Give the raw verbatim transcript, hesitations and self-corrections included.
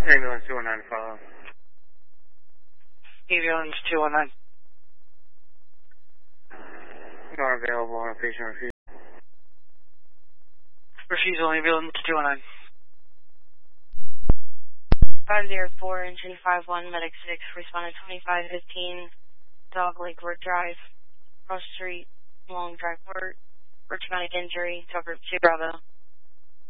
Ambulance two one nine, follow. Ambulance two one nine. Not available on a patient refusal. Refusal, ambulance two one nine. five zero four, engine five one, medic six, responded twenty-five fifteen, Dog Lake Road Drive, Cross Street, Long Drive Port, for traumatic injury, to group two Bravo.